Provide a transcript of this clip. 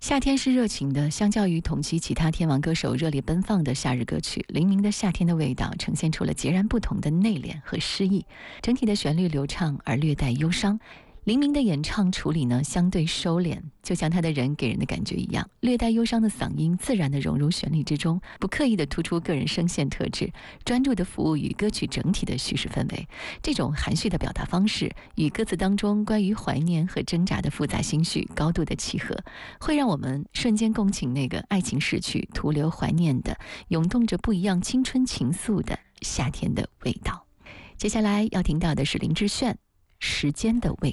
夏天是热情的，相较于同期其他天王歌手热烈奔放的夏日歌曲，黎明的《夏天的味道》呈现出了截然不同的内敛和诗意，整体的旋律流畅而略带忧伤。黎明的演唱处理呢，相对收敛，就像他的人给人的感觉一样，略带忧伤的嗓音自然地融入旋律之中，不刻意地突出个人声线特质，专注地服务于歌曲整体的叙事氛围。这种含蓄的表达方式，与歌词当中关于怀念和挣扎的复杂心绪高度的契合，会让我们瞬间共情那个爱情逝去、徒留怀念的、涌动着不一样青春情愫的夏天的味道。接下来要听到的是林志炫《时间的味道》。